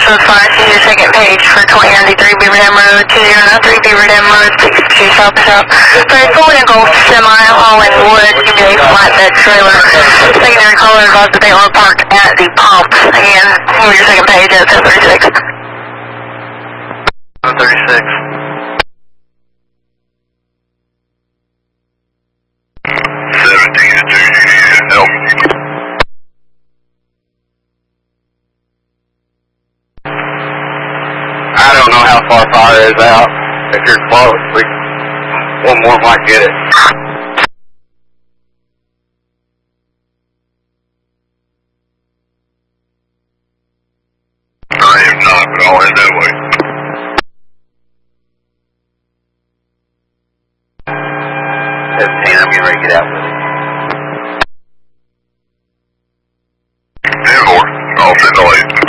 was fine. She's your second page for 2093 Beaver Dam Road, 2093 Beaver Dam Road, 62 South to South. Very full and Gulf semi hauling wood, UJ flatbed trailer. Secondary caller advised that they are parked at the pump. Again, here's your second page at 1036. 1036. 17 to 2, you need help. I don't know how far fire is out. If you're close, one more might get it. I am not, but I'll head that way. 17, I'm getting ready to get out with it. 10-4, I'll send the light.